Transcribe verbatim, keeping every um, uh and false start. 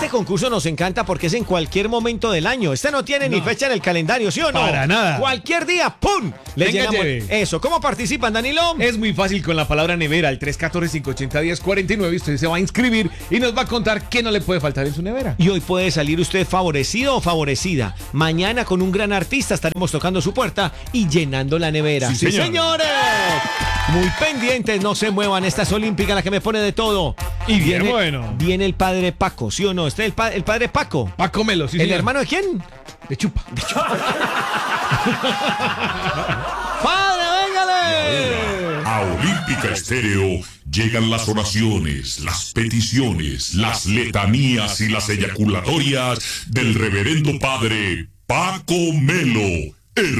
Este concurso nos encanta porque es en cualquier momento del año. Este no tiene no. ni fecha en el calendario, ¿sí o no? Para nada. Cualquier día, ¡pum! Les Venga, llenamos lleve. eso. ¿Cómo participan, Danilo? Es muy fácil con la palabra nevera, el tres uno cuatro, cinco ocho cero, uno cero cuatro nueve. Usted se va a inscribir y nos va a contar qué no le puede faltar en su nevera. Y hoy puede salir usted favorecido o favorecida. Mañana con un gran artista estaremos tocando su puerta y llenando la nevera. Sí, ¡Sí, señor. señores! Muy pendientes, no se muevan. Esta es Olímpica, la que me pone de todo. Y bien viene, bueno. Viene el padre Paco, ¿sí o no? Este es el, pa- el padre Paco. Paco Melo, sí, ¿El señor. hermano de quién? De chupa. ¡Padre, véngale! A Olímpica Estéreo llegan las oraciones, las peticiones, las letanías y las eyaculatorias del reverendo padre Paco Melo.